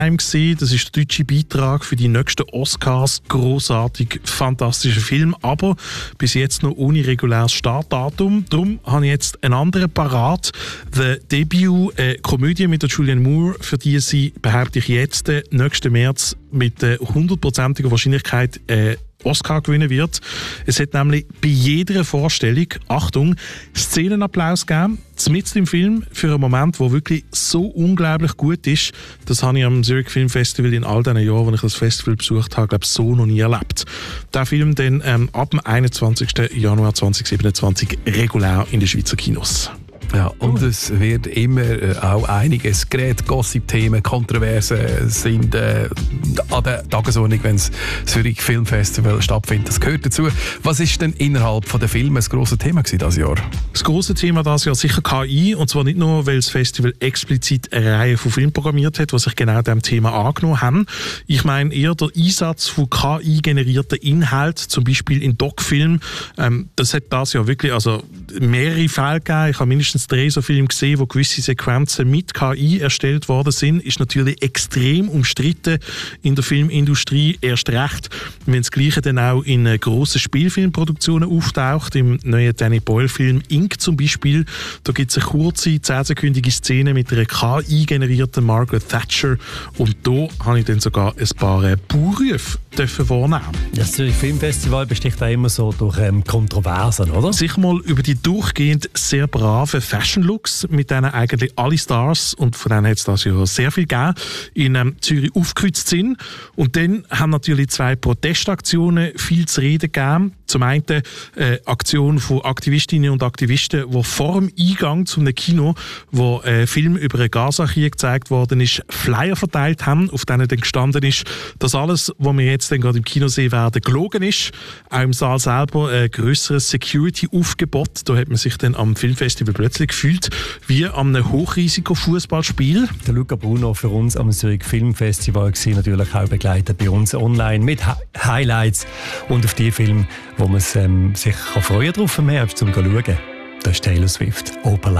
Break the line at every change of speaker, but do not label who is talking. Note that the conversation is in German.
gesehen. Das ist der deutsche Beitrag für die nächsten Oscars. Grossartig, fantastischer Film, aber bis jetzt noch ohne reguläres Startdatum. Darum habe ich jetzt einen anderen parat. The Debut, eine Komödie mit der Julianne Moore, für die sie, behaupte ich jetzt, nächsten März mit 100%iger Wahrscheinlichkeit Oscar gewinnen wird. Es hat nämlich bei jeder Vorstellung, Achtung, Szenenapplaus gegeben, mitten im Film, für einen Moment, der wirklich so unglaublich gut ist. Das habe ich am Zurich Film Festival in all diesen Jahren, als ich das Festival besucht habe, glaube ich, so noch nie erlebt. Der Film dann ab dem 21. Januar 2027 regulär in den Schweizer Kinos.
Ja, und es wird immer auch einiges geredet, Gossip-Themen, Kontroversen sind an der Tagesordnung, wenn das Zürich Film Festival stattfindet. Das gehört dazu. Was ist denn innerhalb der Filme das grosse Thema dieses Jahr?
Das grosse Thema dieses Jahr sicher KI, und zwar nicht nur, weil das Festival explizit eine Reihe von Filmen programmiert hat, die sich genau diesem Thema angenommen haben. Ich meine eher der Einsatz von KI-generierten Inhalten, zum Beispiel in Doc-Filmen. Das hat dieses Jahr wirklich mehrere Fälle gegeben. Ich habe mindestens 3 so Filme gesehen, wo gewisse Sequenzen mit KI erstellt worden sind. Ist natürlich extrem umstritten in der Filmindustrie, erst recht, wenn das Gleiche dann auch in grossen Spielfilmproduktionen auftaucht. Im neuen Danny Boyle-Film Ink zum Beispiel, da gibt es eine kurze, 10-sekündige Szene mit einer KI-generierten Margaret Thatcher, und da habe ich dann sogar ein paar Baurufe wahrnehmen.
Das Zürich Filmfestival besticht auch immer so durch Kontroversen, oder?
Sicher mal über die durchgehend sehr brave Fashion-Looks, mit denen eigentlich alle Stars, und von denen hat es das ja sehr viel gegeben, in Zürich aufgekreuzt sind. Und dann haben natürlich 2 Protestaktionen viel zu reden gegeben. Zum einen Aktion von Aktivistinnen und Aktivisten, die vor dem Eingang zu einem Kino, wo ein Film über einen Gaza-Krieg gezeigt worden ist, Flyer verteilt haben, auf denen dann gestanden ist, dass alles, was wir jetzt dann gerade im Kino sehen werden, gelogen ist. Auch im Saal selber ein grösseres Security-Aufgebot. Da hat man sich dann am Filmfestival plötzlich gefühlt wie an einem Hochrisiko-Fußballspiel.
Der Luca Bruno für uns am Zürich Filmfestival war natürlich auch begleitet bei uns online mit Highlights und auf die Filme, wo man sich freuen drauf, mehr zum schauen. Das ist Taylor Swift, Opera.